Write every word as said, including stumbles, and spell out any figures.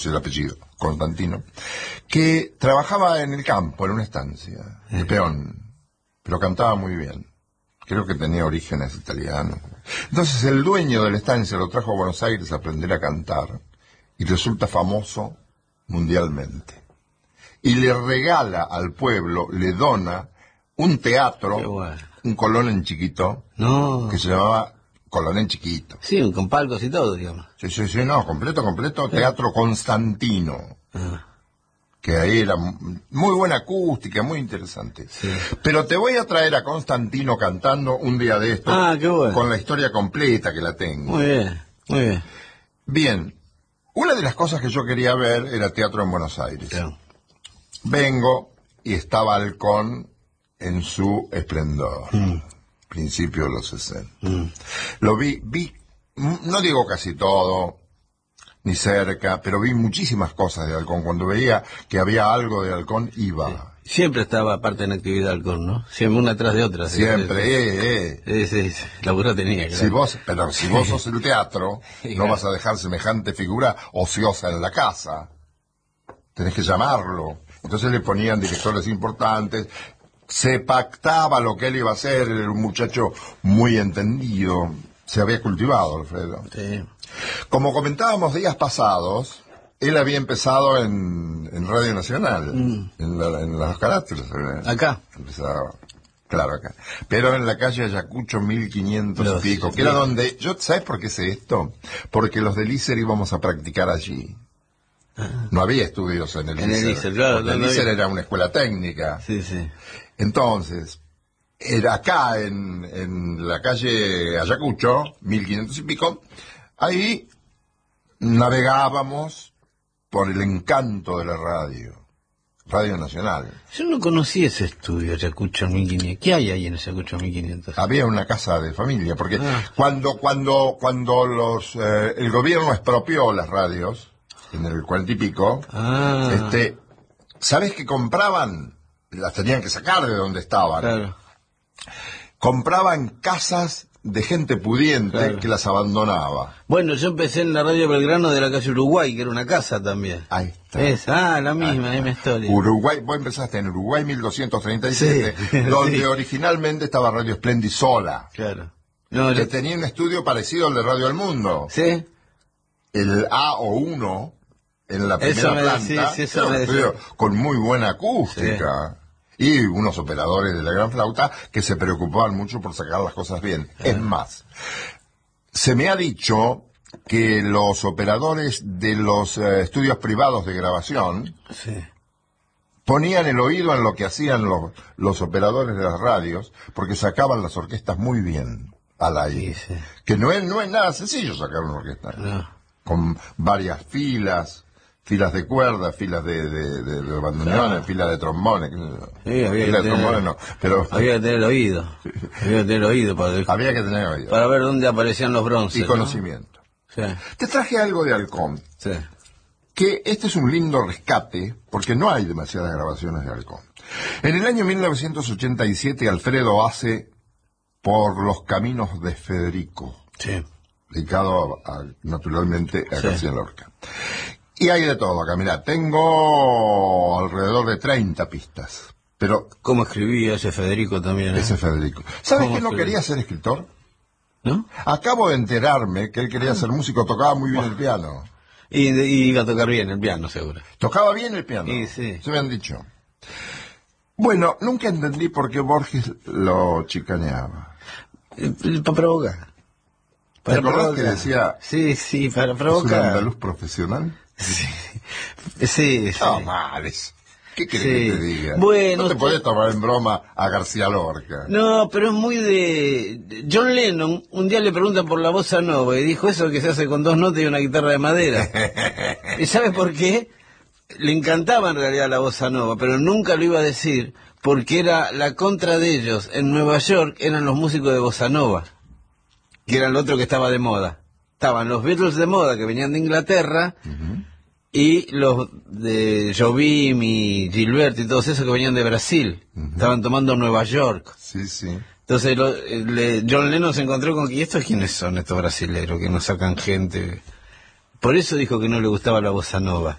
el apellido, Constantino, que trabajaba en el campo, en una estancia, de peón, pero cantaba muy bien. Creo que tenía orígenes italianos. Entonces el dueño de la estancia lo trajo a Buenos Aires a aprender a cantar y resulta famoso mundialmente. Y le regala al pueblo, le dona un teatro, bueno. un Colón en chiquito, no. que se llamaba Colón en chiquito. Sí, con palcos y todo, digamos. Sí, sí, sí, no, completo, completo, sí. Teatro Constantino. Ah. Que ahí era muy buena acústica, muy interesante. Sí. Pero te voy a traer a Constantino cantando un día de esto, ah, qué bueno. con la historia completa que la tengo. Muy bien, muy bien. Bien, una de las cosas que yo quería ver era teatro en Buenos Aires. Sí. Vengo y estaba Halcón en su esplendor, mm. principio de los sesenta. Mm. Lo vi, vi, no digo casi todo, ni cerca, pero vi muchísimas cosas de Halcón. Cuando veía que había algo de Halcón, iba. Sí. Siempre estaba aparte en actividad Halcón, ¿no? Siempre una tras de otra. Siempre, sí, eh, eh. Sí, sí, la burra tenía. Claro. Si vos, pero si vos sos el teatro, sí, no vas a dejar semejante figura ociosa en la casa. Tenés que llamarlo. Entonces le ponían directores importantes. Se pactaba lo que él iba a hacer. Era un muchacho muy entendido. Se había cultivado, Alfredo. Sí. Como comentábamos días pasados, él había empezado en, en Radio Nacional, mm. en, la, en los caracteres. Acá. Empezaba, claro, acá. Pero en la calle Ayacucho mil quinientos los, y pico, que sí. Era donde... yo ¿Sabes por qué sé esto? Porque los del I S E R íbamos a practicar allí. Ah. No había estudios en el en I S E R. El I S E R, claro, porque el I S E R era una escuela técnica. Sí, sí. Entonces... era acá en, en la calle Ayacucho, mil quinientos y pico, ahí navegábamos por el encanto de la radio, Radio Nacional. Yo no conocí ese estudio, Ayacucho mil quinientos. ¿Qué hay ahí en Ayacucho mil quinientos? Había una casa de familia, porque ah. cuando cuando cuando los eh, el gobierno expropió las radios, en el cuarenta y pico, ah. este, ¿sabés qué compraban? Las tenían que sacar de donde estaban. Claro. Compraban casas de gente pudiente, claro, que las abandonaba. Bueno, yo empecé en la radio Belgrano de la calle Uruguay, que era una casa también. Ahí está. Es, ah, la misma, la misma historia. Uruguay, vos empezaste en Uruguay mil doscientos treinta y siete, sí, donde sí. originalmente estaba Radio Splendid sola. Claro. No, que yo... tenía un estudio parecido al de Radio El Mundo. Sí. El A o uno, en la primera eso me planta, decís, sí, eso me estudio con muy buena acústica. Sí. Y unos operadores de la gran flauta que se preocupaban mucho por sacar las cosas bien. Ah. Es más, se me ha dicho que los operadores de los eh, estudios privados de grabación sí. ponían el oído en lo que hacían los, los operadores de las radios, porque sacaban las orquestas muy bien al aire. Sí, sí. Que no es, no es nada sencillo sacar una orquesta. No. Con varias filas. Filas de cuerdas, filas de, de, de, de bandoneones, claro, filas de trombones. Sí, había filas que de tener, trombones no, pero... había que tener el oído. Había que tener el oído para... Había que tener oído. Para ver dónde aparecían los bronces. Y conocimiento. ¿No? Sí. Te traje algo de Halcón. Sí. Que este es un lindo rescate, porque no hay demasiadas grabaciones de Halcón. En el año mil novecientos ochenta y siete, Alfredo hace Por los caminos de Federico. Sí. Dedicado, a, a, naturalmente, a sí. García Lorca. Y hay de todo acá, mirá, tengo alrededor de treinta pistas, pero... ¿Cómo escribía ese Federico también? ¿eh? Ese Federico. ¿Sabes que no escribía? Quería ser escritor? ¿No? Acabo de enterarme que él quería ser músico, tocaba muy bien el piano. Y, y iba a tocar bien el piano, seguro. ¿Tocaba bien el piano? Sí, sí. Se me han dicho. Bueno, nunca entendí por qué Borges lo chicaneaba. Para provocar. ¿Te acordás que decía... Sí, sí, para provocar. ¿Es un andaluz profesional? Sí, sí. No, sí. Males. ¿Qué querés sí. que te diga? Bueno, no te usted... podés tomar en broma a García Lorca. No, pero es muy de... John Lennon, un día le preguntan por la bossa nova y dijo eso que se hace con dos notas y una guitarra de madera. ¿Y sabes por qué? Le encantaba en realidad la bossa nova, pero nunca lo iba a decir porque era la contra de ellos. En Nueva York eran los músicos de bossa nova, que era lo otro que estaba de moda. Estaban los Beatles de moda, que venían de Inglaterra, uh-huh, y los de Jobim y Gilberto y todos esos que venían de Brasil. Uh-huh. Estaban tomando Nueva York. Sí, sí. Entonces lo, le, John Lennon se encontró con que, ¿y estos quiénes son estos brasileros que nos sacan gente? Por eso dijo que no le gustaba la bossa nova.